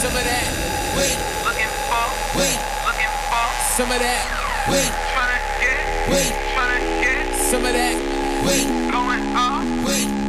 some of that. Wait, looking for, wait, looking for, some of that. Wait, tryna get, wait, tryna get, some of that. Wait, going off, wait.